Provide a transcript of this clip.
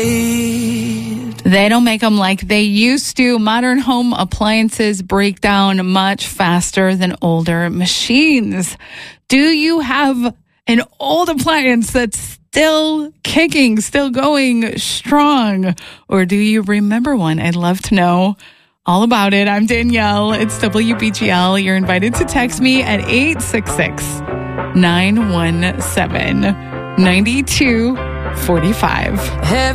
They don't make them like they used to. Modern home appliances break down much faster than older machines. Do you have an old appliance that's still kicking, still going strong? Or do you remember one? I'd love to know all about it. I'm Danielle. It's WBGL. You're invited to text me at 866-917-9245.